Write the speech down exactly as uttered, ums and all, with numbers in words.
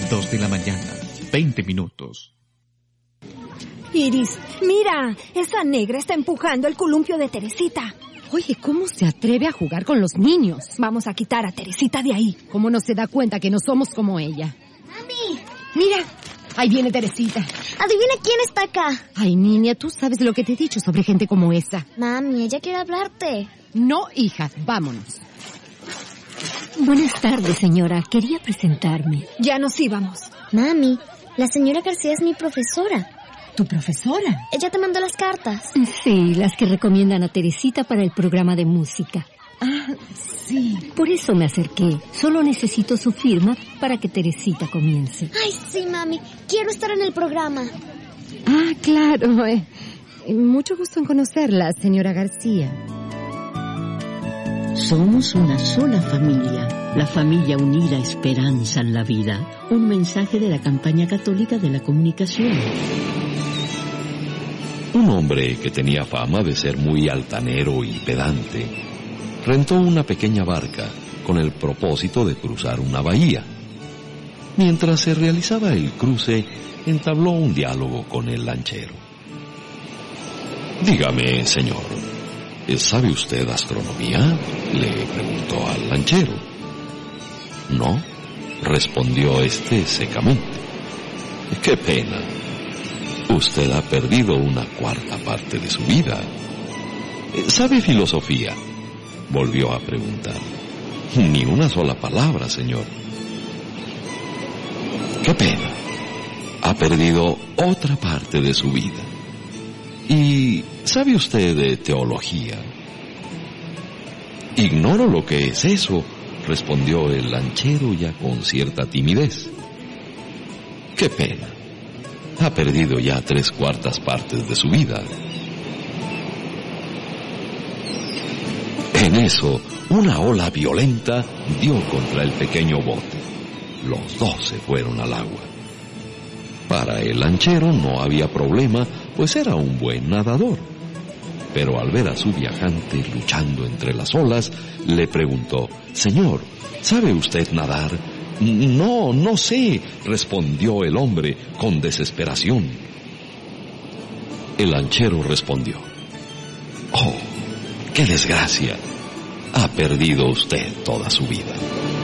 Dos de la mañana, veinte minutos. Iris, mira, esa negra está empujando el columpio de Teresita. Oye, ¿cómo se atreve a jugar con los niños? Vamos a quitar a Teresita de ahí. ¿Cómo no se da cuenta que no somos como ella? ¡Mami! Mira, ahí viene Teresita. Adivina quién está acá. Ay, niña, tú sabes lo que te he dicho sobre gente como esa. Mami, ella quiere hablarte. No, hija, vámonos. Buenas tardes, señora. Quería presentarme. Ya nos íbamos. Mami, la señora García es mi profesora. ¿Tu profesora? Ella te mandó las cartas. Sí, las que recomiendan a Teresita para el programa de música. Ah, sí. Por eso me acerqué. Solo necesito su firma para que Teresita comience. Ay, sí, mami. Quiero estar en el programa. Ah, claro. Eh, mucho gusto en conocerla, señora García. Somos una sola familia, la familia unida Esperanza en la Vida. Un mensaje de la campaña católica de la comunicación. Un hombre que tenía fama de ser muy altanero y pedante, rentó una pequeña barca con el propósito de cruzar una bahía. Mientras se realizaba el cruce, entabló un diálogo con el lanchero. Dígame, señor, ¿sabe usted astronomía?, le preguntó al lanchero. No, respondió este secamente. Qué pena. Usted ha perdido una cuarta parte de su vida. ¿Sabe filosofía?, volvió a preguntar. Ni una sola palabra, señor. Qué pena. Ha perdido otra parte de su vida. ¿Y sabe usted de teología? Ignoro lo que es eso, respondió el lanchero ya con cierta timidez. Qué pena. Ha perdido ya tres cuartas partes de su vida. En eso, una ola violenta dio contra el pequeño bote. Los dos se fueron al agua. Para el lanchero no había problema, pues era un buen nadador. Pero al ver a su viajante luchando entre las olas, le preguntó: Señor, ¿sabe usted nadar? No, no sé, respondió el hombre con desesperación. El lanchero respondió: Oh, qué desgracia, ha perdido usted toda su vida.